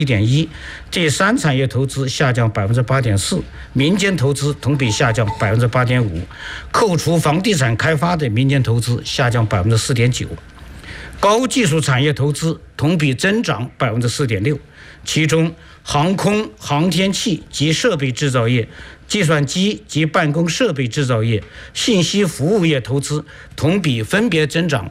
1.1%，第三产业投资下降8.4%，民间投资同比下降8.5%，扣除房地产开发的民间投资下降4.9%。高技术产业投资同比增长4.6%，其中航空、航天器及设备制造业、计算机及办公设备制造业、信息服务业投资同比分别增长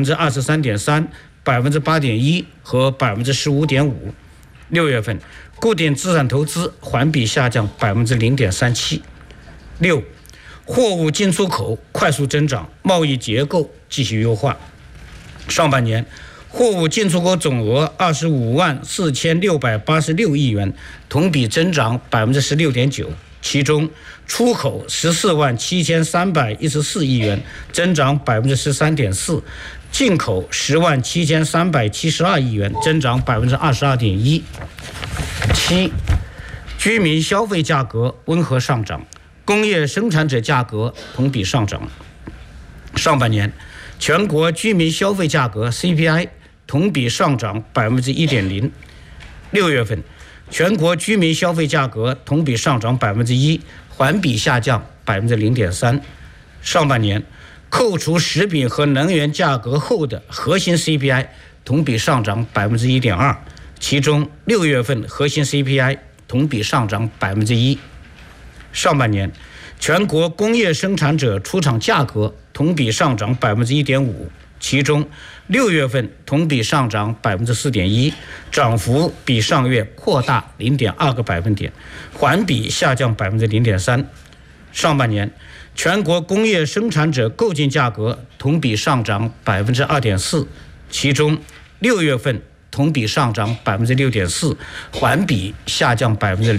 23.3%、8.1%和15.5%。6月份，固定资产投资环比下降0.37%。6，货物进出口快速增长，贸易结构继续优化。上半年，货物进出口总额254686亿元，同比增长16.9%，其中出口147314亿元，增长13.4%，进口107372亿元，增长22.1%。7，居民消费价格温和上涨，工业生产者价格同比上涨。上半年，全国居民消费价格 CPI 同比上涨1.0%。6月份，全国居民消费价格同比上涨1%，环比下降0.3%。上半年，扣除食品和能源价格后的核心 CPI 同比上涨1.2%，其中6月份核心 CPI 同比上涨1%。上半年，全国工业生产者出厂价格同比上涨1.5%，其中6月份同比上涨4.1%，涨幅比上月扩大0.2个百分点，环比下降0.3%。上半年，全国工业生产者购进价格同比上涨2.4%，其中6月份同比上涨6.4%，环比下降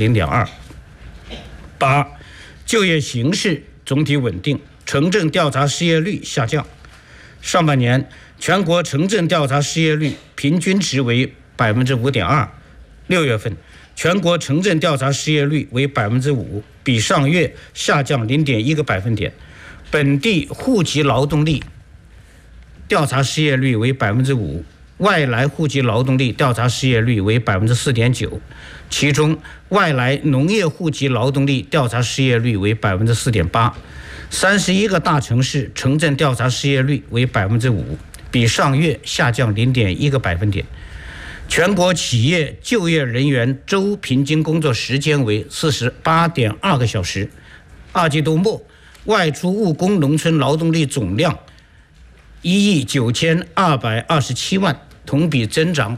0.2%。8，就业形势总体稳定，城镇调查失业率下降。上半年，全国城镇调查失业率平均值为5.2%。6月份，全国城镇调查失业率为5%，比上月下降0.1个百分点。本地户籍劳动力调查失业率为5%，外来户籍劳动力调查失业率为4.9%，其中外来农业户籍劳动力调查失业率为4.8%。31个大城市城镇调查失业率为5%，比上月下降0.1个百分点。全国企业就业人员周平均工作时间为48.2个小时。二季度末，外出务工农村劳动力总量1亿9227万，同比增长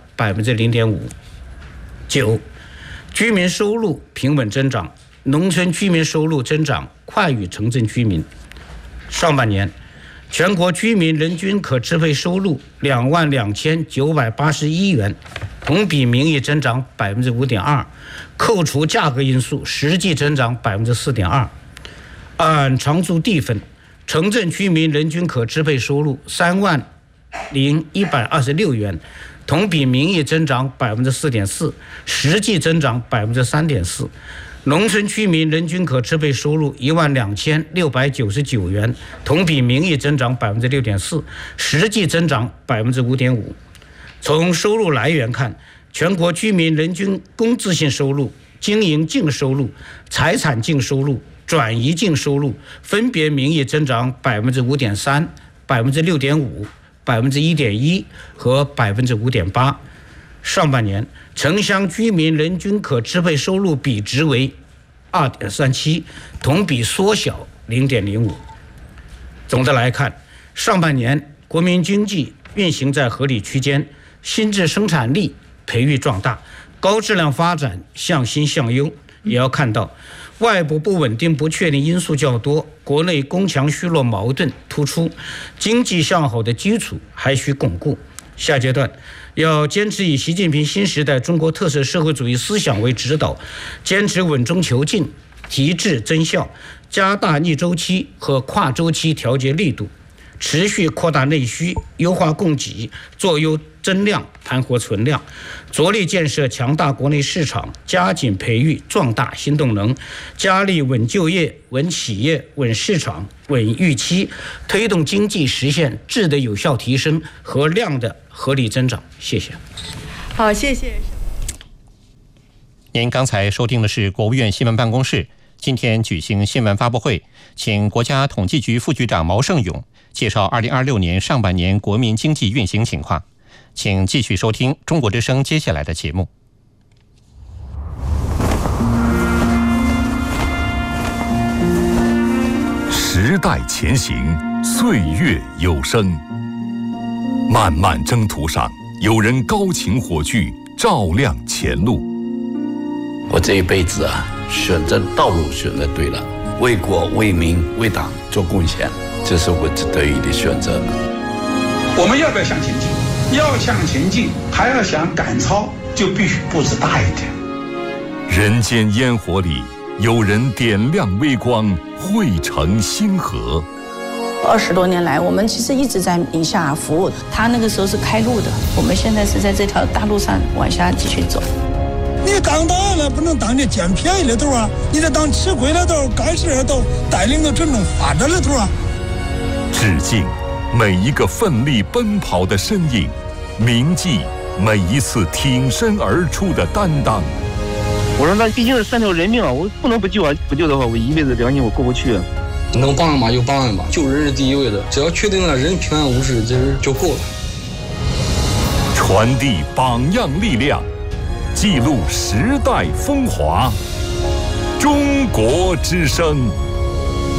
0.5%。9，居民收入平稳增长，农村居民收入增长快于城镇居民。上半年，全国居民人均可支配收入22981元，同比名义增长5.2%，扣除价格因素，实际增长4.2%。按常住地分，城镇居民人均可支配收入30126元，同比名义增长4.4%，实际增长3.4%。农村居民人均可支配收入12699元，同比名义增长6.4%，实际增长5.5%。从收入来源看，全国居民人均工资性收入、经营净收入、财产净收入、转移净收入分别名义增长5.3%、6.5%、1.1%和5.8%。上半年，城乡居民人均可支配收入比值为2.37，同比缩小0.05。总的来看，上半年国民经济运行在合理区间，新质生产力培育壮大，高质量发展向新向优。也要看到，外部不稳定不确定因素较多，国内供强虚弱矛盾突出，经济向好的基础还需巩固。下阶段要坚持以习近平新时代中国特色社会主义思想为指导，坚持稳中求进，提质增效，加大逆周期和跨周期调节力度，持续扩大内需，优化供给，做优增量，盘活存量，着力建设强大国内市场，加紧培育壮大新动能，加力稳就业、稳企业、稳市场、稳预期，推动经济实现质的有效提升和量的合理增长。谢谢。 好，谢谢。 您刚才收听的是国务院新闻办公室今天举行新闻发布会，请国家统计局副局长毛盛勇介绍2026年上半年国民经济运行情况。请继续收听中国之声接下来的节目。 时代前行，岁月有声。漫漫征途上，有人高擎火炬，照亮前路。 我这一辈子选择道路选择对了，为国为民为党做贡献，这是我得以的选择。 我们要不要向前进？要向前进，还要想赶超，就必须步子大一点。 人间烟火里，有人点亮微光，汇成星河。 20多年来，我们其实一直在宁夏服务。他那个时候是开路的，我们现在是在这条大路上往下继续走。 你当党了，不能当你捡便宜的头啊！你得当吃亏的头、干事的头，带领着群众发展的头啊！ 致敬每一个奋力奔跑的身影，铭记每一次挺身而出的担当。 我说那毕竟是3条人命啊，我不能不救啊！不救的话，我一辈子良心我过不去啊。 能帮人嘛就帮人吧，救人是第一位的，只要确定了人平安无事，这就够了。 传递榜样力量，记录时代风华。中国之声。